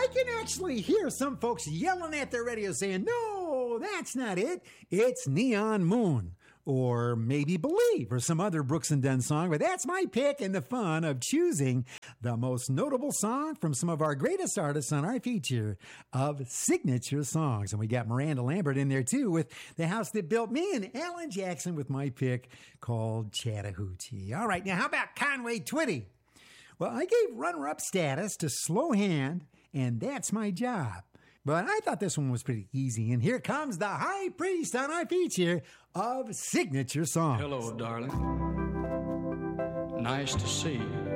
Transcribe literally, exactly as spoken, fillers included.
can actually hear some folks yelling at their radio saying, no, that's not it. It's Neon Moon. Or maybe Believe, or some other Brooks and Dunn song. But that's my pick and the fun of choosing the most notable song from some of our greatest artists on our feature of signature songs. And we got Miranda Lambert in there too with The House That Built Me, and Alan Jackson with my pick called Chattahoochee. All right, now how about Conway Twitty? Well, I gave runner-up status to Slow Hand, and That's My Job. But I thought this one was pretty easy. And here comes the high priest on our feature of signature songs. Hello, darling. Nice to see you.